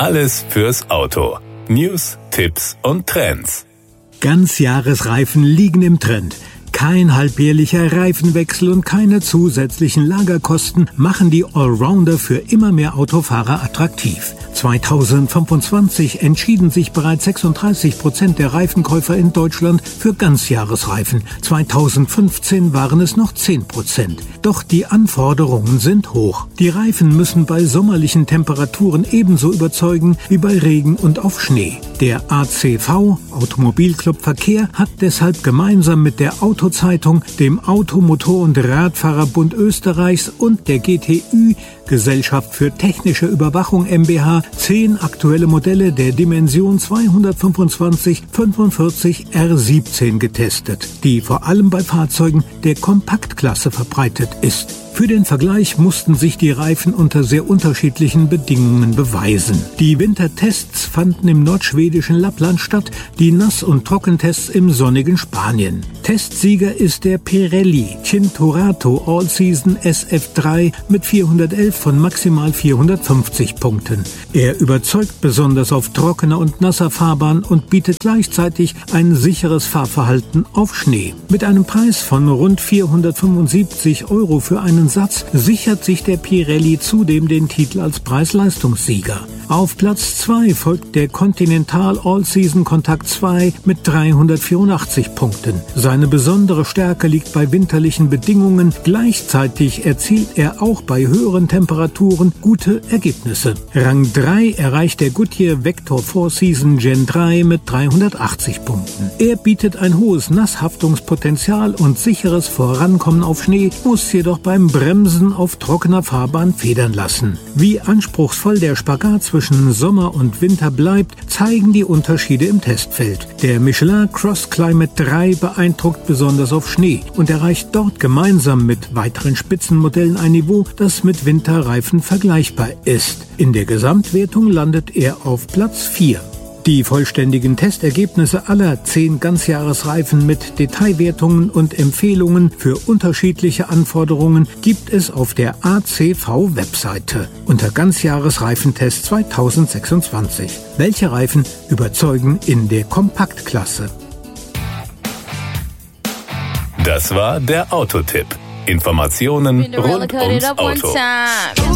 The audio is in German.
Alles fürs Auto. News, Tipps und Trends. Ganzjahresreifen liegen im Trend. Kein halbjährlicher Reifenwechsel und keine zusätzlichen Lagerkosten machen die Allrounder für immer mehr Autofahrer attraktiv. 2025 entschieden sich bereits 36% der Reifenkäufer in Deutschland für Ganzjahresreifen. 2015 waren es noch 10%. Doch die Anforderungen sind hoch. Die Reifen müssen bei sommerlichen Temperaturen ebenso überzeugen wie bei Regen und auf Schnee. Der ACV, Automobilclub Verkehr, hat deshalb gemeinsam mit der Autozeitung, dem Auto-, Motor- und Radfahrerbund Österreichs und der GTÜ, Gesellschaft für technische Überwachung mbH, 10 aktuelle Modelle der Dimension 225/45 R17 getestet, die vor allem bei Fahrzeugen der Kompaktklasse verbreitet ist. Für den Vergleich mussten sich die Reifen unter sehr unterschiedlichen Bedingungen beweisen. Die Wintertests fanden im nordschwedischen Lappland statt, die Nass- und Trockentests im sonnigen Spanien. Testsieger ist der Pirelli Cinturato All-Season SF3 mit 411 von maximal 450 Punkten. Er überzeugt besonders auf trockener und nasser Fahrbahn und bietet gleichzeitig ein sicheres Fahrverhalten auf Schnee. Mit einem Preis von rund 475 € für einen Satz sichert sich der Pirelli zudem den Titel als Preis-Leistungssieger. Auf Platz 2 folgt der Continental All-Season Contact 2 mit 384 Punkten. Seine besondere Stärke liegt bei winterlichen Bedingungen. Gleichzeitig erzielt er auch bei höheren Temperaturen gute Ergebnisse. Rang 3 erreicht der Goodyear Vector 4 Season Gen 3 mit 380 Punkten. Er bietet ein hohes Nasshaftungspotenzial und sicheres Vorankommen auf Schnee, muss jedoch beim Bremsen auf trockener Fahrbahn federn lassen. Wie anspruchsvoll der Spagat zwischen Sommer und Winter bleibt, zeigen die Unterschiede im Testfeld. Der Michelin Cross Climate 3 beeindruckt besonders auf Schnee und erreicht dort gemeinsam mit weiteren Spitzenmodellen ein Niveau, das mit Winterreifen vergleichbar ist. In der Gesamtwertung landet er auf Platz 4. Die vollständigen Testergebnisse aller 10 Ganzjahresreifen mit Detailwertungen und Empfehlungen für unterschiedliche Anforderungen gibt es auf der ACV-Webseite unter Ganzjahresreifentest 2026. Welche Reifen überzeugen in der Kompaktklasse? Das war der Autotipp. Informationen rund ums Auto.